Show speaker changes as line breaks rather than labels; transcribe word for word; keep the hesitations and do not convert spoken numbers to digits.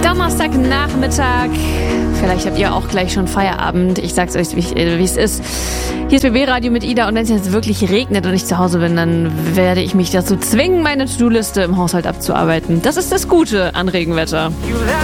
Donnerstagnachmittag. Vielleicht habt ihr auch gleich schon Feierabend. Ich sag's euch, wie äh, es ist. Hier ist B B Radio mit Ida und wenn es jetzt wirklich regnet und ich zu Hause bin, dann werde ich mich dazu zwingen, meine To-Do-Liste im Haushalt abzuarbeiten. Das ist das Gute an Regenwetter.